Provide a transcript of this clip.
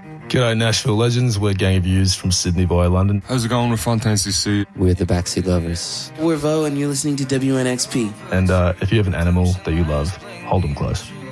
G'day Nashville legends, we're Gang of Youths from Sydney via London. How's it going with Fontaine CC? We're the Backseat Lovers. We're Vo and you're listening to WNXP. And if you have an animal that you love, hold them close.